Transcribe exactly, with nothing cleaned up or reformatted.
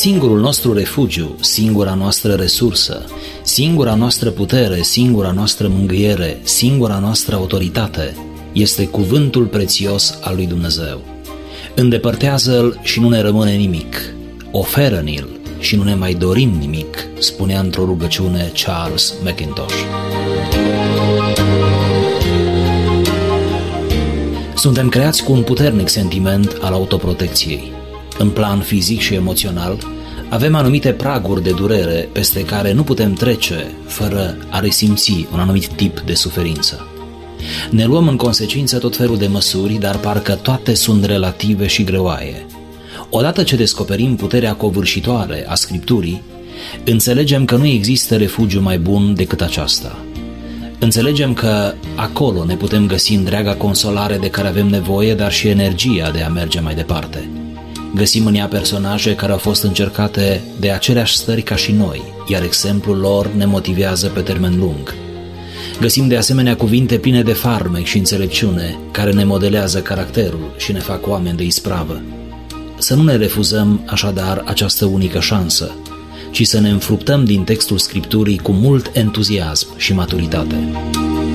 singurul nostru refugiu, singura noastră resursă, singura noastră putere, singura noastră mângâiere, singura noastră autoritate este cuvântul prețios al lui Dumnezeu. Îndepărtează-l și nu ne rămâne nimic. Oferă-ni-l și nu ne mai dorim nimic, spunea într-o rugăciune Charles Mackintosh. Suntem creați cu un puternic sentiment al autoprotecției. În plan fizic și emoțional, avem anumite praguri de durere peste care nu putem trece fără a resimți un anumit tip de suferință. Ne luăm în consecință tot felul de măsuri, dar parcă toate sunt relative și greoaie. Odată ce descoperim puterea covârșitoare a Scripturii, înțelegem că nu există refugiu mai bun decât aceasta. Înțelegem că acolo ne putem găsi întreaga consolare de care avem nevoie, dar și energia de a merge mai departe. Găsim în ea personaje care au fost încercate de aceleași stări ca și noi, iar exemplul lor ne motivează pe termen lung. Găsim de asemenea cuvinte pline de farmec și înțelepciune, care ne modelează caracterul și ne fac oameni de ispravă. Să nu ne refuzăm așadar această unică șansă, ci să ne înfruptăm din textul Scripturii cu mult entuziasm și maturitate.